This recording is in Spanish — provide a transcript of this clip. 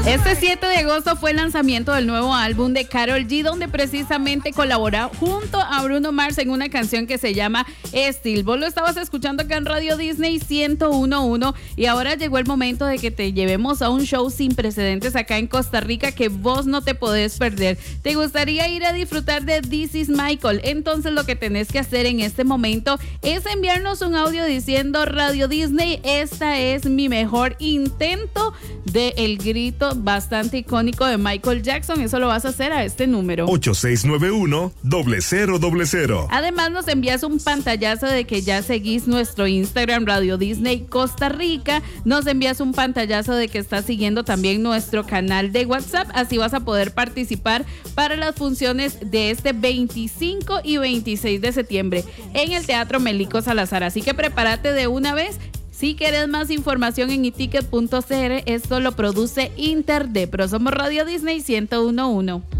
Este 7 de agosto fue el lanzamiento del nuevo álbum de Karol G, donde precisamente colabora junto a Bruno Mars en una canción que se llama Still. Vos lo estabas escuchando acá en Radio Disney 101.1 y ahora llegó el momento de que te llevemos a un show sin precedentes acá en Costa Rica que vos no te podés perder. ¿Te gustaría ir a disfrutar de This Is Michael? Entonces lo que tenés que hacer en este momento es enviarnos un audio diciendo: Radio Disney, esta es mi mejor intento de el grito bastante icónico de Michael Jackson. Eso lo vas a hacer a este número 8691-0000. Además nos envías un pantallazo de que ya seguís nuestro Instagram Radio Disney Costa Rica. Nos envías un pantallazo de que estás siguiendo también nuestro canal de WhatsApp. Así vas a poder participar para las funciones de este 25 y 26 de septiembre en el Teatro Melico Salazar. Así que prepárate de una vez. Si quieres más información en iticket.cr, esto lo produce Interdepro. Somos Radio Disney 101.1.